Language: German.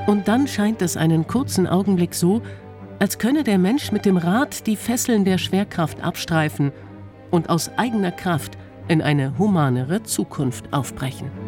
Und dann scheint es einen kurzen Augenblick so, als könne der Mensch mit dem Rad die Fesseln der Schwerkraft abstreifen und aus eigener Kraft in eine humanere Zukunft aufbrechen.